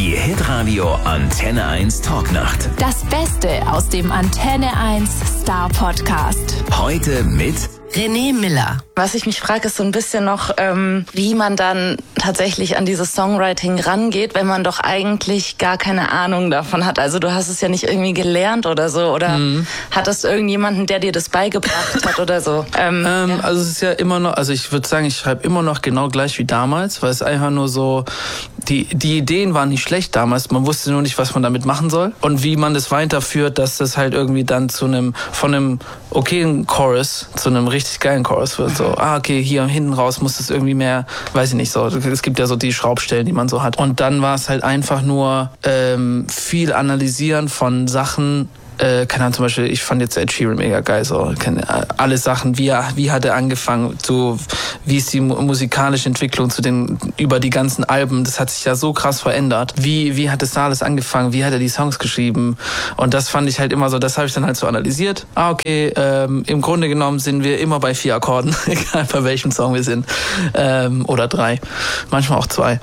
Die Hitradio Antenne 1 Talknacht. Das Beste aus dem Antenne 1 Star Podcast. Heute mit René Miller. Was ich mich frage, ist so ein bisschen noch, wie man dann tatsächlich an dieses Songwriting rangeht, wenn man doch eigentlich gar keine Ahnung davon hat. Also du hast es ja nicht irgendwie gelernt oder so. Oder hattest du irgendjemanden, der dir das beigebracht hat oder so? Ja. Also es ist ja immer noch, also ich würde sagen, ich schreibe immer noch genau gleich wie damals, weil es einfach nur so, die Ideen waren nicht schlecht damals, man wusste nur nicht, was man damit machen soll und wie man das weiterführt, dass das halt irgendwie dann von einem okayen Chorus zu einem richtig geilen Chorus wird. So, okay, hier hinten raus muss es irgendwie mehr, weiß ich nicht, so, es gibt ja so die Schraubstellen, die man so hat. Und dann war es halt einfach nur viel analysieren von Sachen. Keine Ahnung, zum Beispiel, ich fand jetzt Ed Sheeran mega geil, so, alle Sachen, wie hat er angefangen, so, wie ist die musikalische Entwicklung über die ganzen Alben, das hat sich ja so krass verändert, wie hat das da alles angefangen, wie hat er die Songs geschrieben und das fand ich halt immer so, das habe ich dann halt so analysiert, okay, im Grunde genommen sind wir immer bei 4 Akkorden, egal bei welchem Song wir sind, oder 3, manchmal auch 2,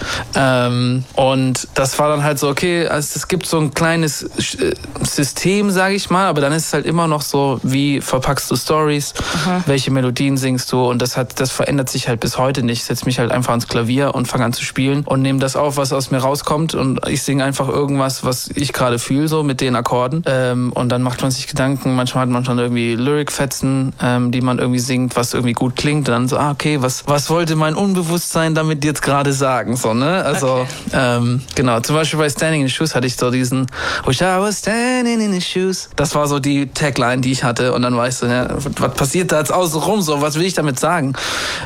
und das war dann halt so, okay, also es gibt so ein kleines System, sage ich mal, aber dann ist es halt immer noch so, wie verpackst du Stories, welche Melodien singst du und das verändert sich halt bis heute nicht. Ich setze mich halt einfach ans Klavier und fange an zu spielen und nehme das auf, was aus mir rauskommt und ich singe einfach irgendwas, was ich gerade fühle, so mit den Akkorden und dann macht man sich Gedanken, manchmal hat man schon irgendwie Lyric-Fetzen, die man irgendwie singt, was irgendwie gut klingt und dann so, okay, was wollte mein Unbewusstsein damit jetzt gerade sagen, so, ne? Also, okay. Genau, zum Beispiel bei Standing in the Shoes hatte ich so diesen Wish I was standing in the shoes. Das war so die Tagline, die ich hatte. Und dann war ich so, ja, was passiert da jetzt außenrum so? Was will ich damit sagen?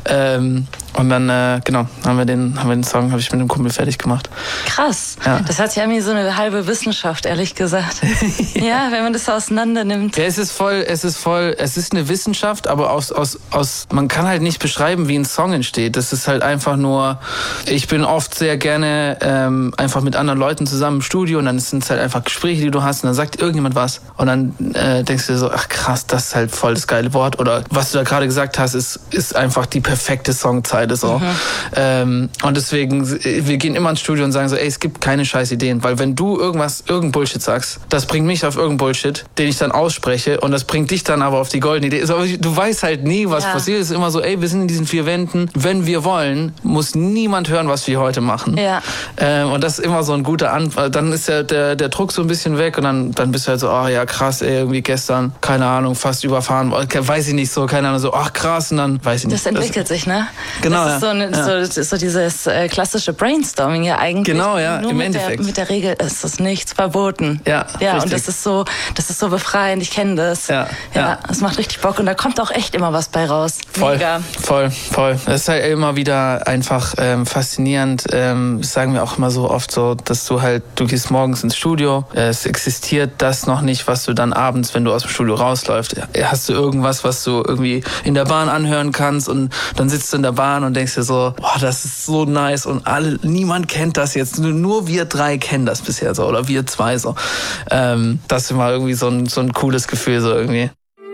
Und dann, genau, haben wir den Song, habe ich mit dem Kumpel fertig gemacht. Krass. Ja. Das hat ja irgendwie so eine halbe Wissenschaft, ehrlich gesagt. Ja, wenn man das so auseinander nimmt. Ja, es ist eine Wissenschaft, aber man kann halt nicht beschreiben, wie ein Song entsteht. Das ist halt einfach nur, ich bin oft sehr gerne einfach mit anderen Leuten zusammen im Studio und dann sind es halt einfach Gespräche, die du hast und dann sagt irgendjemand was und dann denkst du dir so, ach krass, das ist halt voll das geile Wort oder was du da gerade gesagt hast, ist einfach die perfekte Songzeile so. Und deswegen, wir gehen immer ins Studio und sagen so, ey, es gibt keine scheiß Ideen, weil wenn du irgendein Bullshit sagst, das bringt mich auf irgendein Bullshit, den ich dann ausspreche und das bringt dich dann aber auf die goldene Idee. Also, du weißt halt nie, was passiert. Es ist immer so, ey, wir sind in diesen 4 Wänden, wenn wir wollen, muss niemand hören, was wir heute machen. Ja. Und das ist immer so ein guter Anfang. Dann ist der Druck so ein bisschen weg und dann bist du halt so, ach ja, krass, ey, irgendwie gestern, keine Ahnung, fast überfahren, weiß ich nicht so, keine Ahnung, so, ach krass, und dann weiß ich nicht. Das entwickelt sich, ne? Genau, das ist so dieses klassische Brainstorming ja eigentlich. Genau, ja, nur im Endeffekt. Mit der Regel ist das nichts verboten. Ja, richtig. Und das ist so befreiend, ich kenne das. Ja, es macht richtig Bock und da kommt auch echt immer was bei raus. Mega. Voll. Das ist halt immer wieder einfach faszinierend, das sagen wir auch immer so oft so, dass du gehst morgens ins Studio, es existiert das noch nicht, was du dann abends, wenn du aus dem Studio rausläufst, hast du irgendwas, was du irgendwie in der Bahn anhören kannst und dann sitzt du in der Bahn und denkst dir so, boah, das ist so nice und niemand kennt das jetzt, nur wir 3 kennen das bisher so oder wir 2 so. Das ist immer irgendwie so ein cooles Gefühl so irgendwie.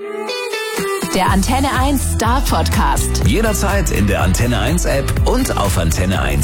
Der Antenne 1 Star Podcast. jederzeit in der Antenne 1 App und auf antenne1.de.